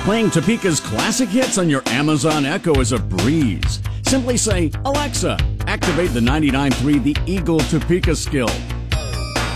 Playing Topeka's classic hits on your Amazon Echo is a breeze. Simply say, "Alexa, activate the 99.3 The Eagle Topeka skill."